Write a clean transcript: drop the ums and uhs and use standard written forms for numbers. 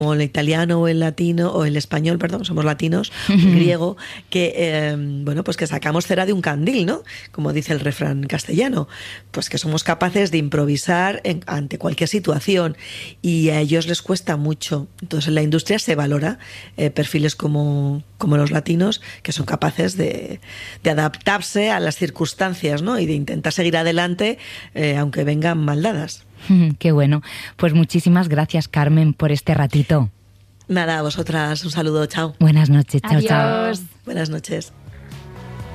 o el italiano o el latino o el español, perdón, somos latinos, el griego, que bueno, pues que sacamos cera de un candil, ¿no? Como dice el refrán castellano, pues que somos capaces de improvisar ante cualquier situación y a ellos les cuesta mucho. Entonces en la industria se valora perfiles como los latinos, que son capaces de adaptarse a las circunstancias, ¿no? Y de intentar seguir adelante aunque vengan mal dadas. Qué bueno. Pues muchísimas gracias, Carmen, por este ratito. Nada, a vosotras un saludo, chao. Buenas noches, chao, Adiós. chao. Buenas noches.